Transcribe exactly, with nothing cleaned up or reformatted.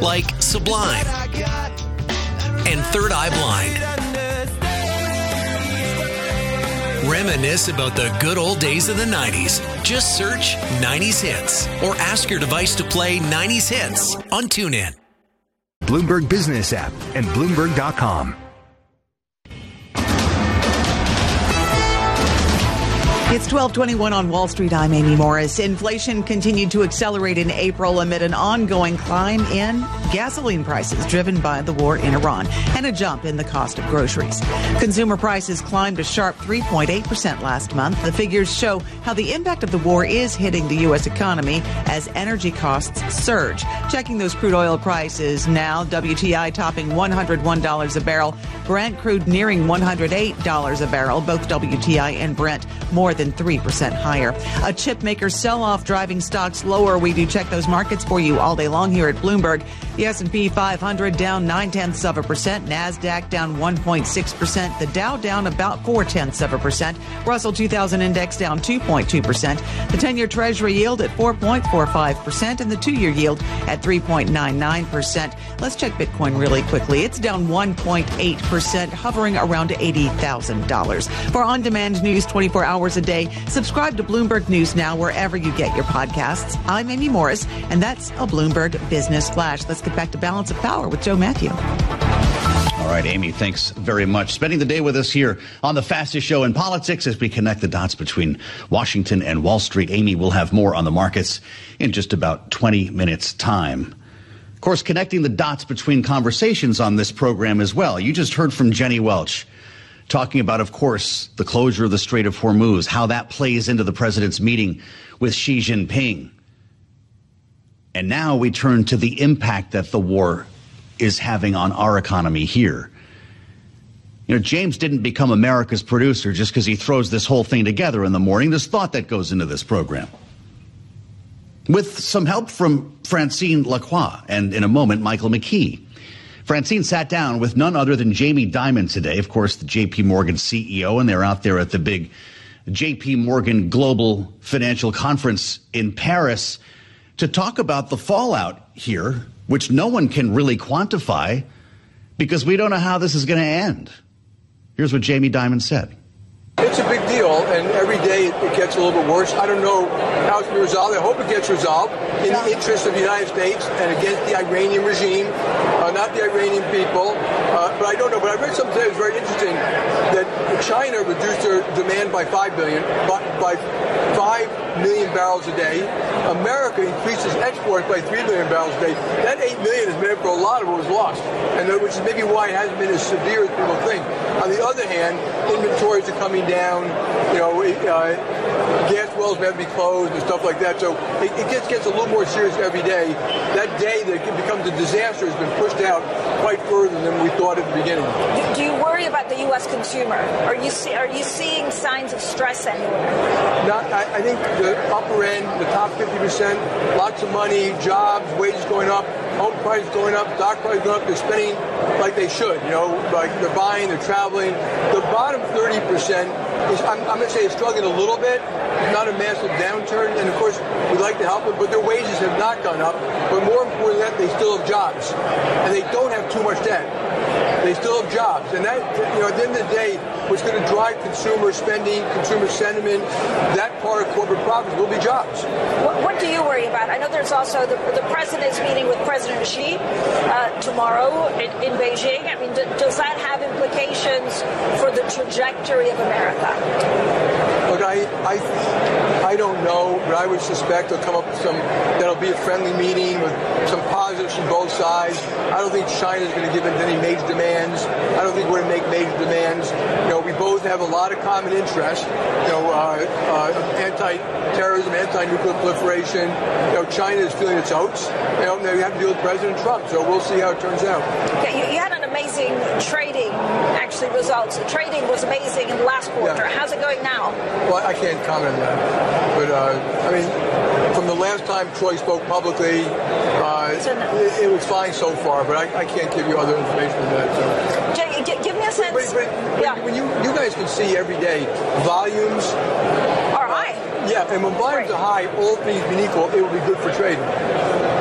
like Sublime and Third Eye Blind. Reminisce about the good old days of the nineties. Just search nineties Hits or ask your device to play nineties Hits on TuneIn. Bloomberg Business app and Bloomberg dot com. It's twelve twenty-one on Wall Street. I'm Amy Morris. Inflation continued to accelerate in April amid an ongoing climb in gasoline prices driven by the war in Iran and a jump in the cost of groceries. Consumer prices climbed a sharp three point eight percent last month. The figures show how the impact of the war is hitting the U S economy as energy costs surge. Checking those crude oil prices now, W T I topping one hundred one dollars a barrel, Brent crude nearing one hundred eight dollars a barrel, both W T I and Brent more than three percent higher. A chip maker sell-off driving stocks lower. We do check those markets for you all day long here at Bloomberg. The S and P five hundred down nine-tenths of a percent. NASDAQ down one point six percent. The Dow down about four-tenths of a percent. Russell two thousand index down two point two percent. The ten-year Treasury yield at four point four five percent and the two-year yield at three point nine nine percent. Let's check Bitcoin really quickly. It's down one point eight percent, hovering around eighty thousand dollars. For on-demand news twenty-four hours a day, subscribe to Bloomberg News Now wherever you get your podcasts. I'm Amy Morris, and that's a Bloomberg Business Flash. Let's get back to Balance of Power with Joe Matthew. All right, Amy, thanks very much. Spending the day with us here on the fastest show in politics as we connect the dots between Washington and Wall Street. Amy will have more on the markets in just about twenty minutes' time. Of course, connecting the dots between conversations on this program as well. You just heard from Jenny Welch talking about, of course, the closure of the Strait of Hormuz, how that plays into the president's meeting with Xi Jinping. And now we turn to the impact that the war is having on our economy here. You know, James didn't become America's producer just because he throws this whole thing together in the morning. There's thought that goes into this program. With some help from Francine Lacroix and, in a moment, Michael McKee. Francine sat down with none other than Jamie Dimon today, of course, the J P Morgan C E O, and they're out there at the big J P Morgan Global Financial Conference in Paris to talk about the fallout here, which no one can really quantify because we don't know how this is going to end. Here's what Jamie Dimon said. It's a big deal, and every day it, it gets a little bit worse. I don't know how it's going to be resolved. I hope it gets resolved in the interest of the United States and against the Iranian regime, uh, not the Iranian people. Uh, but I don't know. But I read something today that was very interesting, that China reduced their demand by five billion, by, by five million barrels a day. America increases exports by three million barrels a day. That eight million has made up for a lot of what was lost, and uh, which is maybe why it hasn't been as severe as people think. On the other hand, inventories are coming down. You know, uh, gas wells may have to be closed and stuff like that. So it, it gets gets a little more serious every day. That day that it becomes a disaster has been pushed out quite further than we thought at the beginning. Do, do you worry about the U S consumer? Are you see, are you seeing signs of stress anywhere? Not, I, I think the upper end, the top fifty percent, lots of money, jobs, wages going up, home prices going up, stock prices going up. They're spending like they should. You know, like they're buying, they're traveling. The bottom thirty percent is, I'm, I'm going to say, is struggling a little bit. It's not a massive downturn, and of course we'd like to help them, but their wages have not gone up. But more important than that, they still have jobs, and they don't have too much debt. They still have jobs, and that, you know, at the end of the day, what's going to drive consumer spending, consumer sentiment, that part of corporate profits will be jobs. What, what do you worry about? I know there's also the, the president is meeting with President Xi uh, tomorrow in, in Beijing. I mean, d- does that have implications for the trajectory of America? Look, I, I, I don't know, but I would suspect they'll come up with some, that'll be a friendly meeting with some positives from both sides. I don't think China's going to give in to any major demands. I don't think we're going to make major demands. You know, we both have a lot of common interests. You know, uh, uh, anti-terrorism, anti-nuclear proliferation. You know, China is feeling its oats. You know, they have to deal with President Trump, so we'll see how it turns out. Okay, you, you had an amazing trading, actually, results. The trading was amazing in the last quarter. Yeah. How's it going now? Well, I can't comment on that. But, uh, I mean, from the last time Troy spoke publicly, uh, it, it was fine so far, but I, I can't give you other information than that. So. Jay, g- give me a sense. But, but, but yeah. when you, you guys can see every day, volumes are high. Yeah, and when volumes are high, all things being equal, it will be good for trading.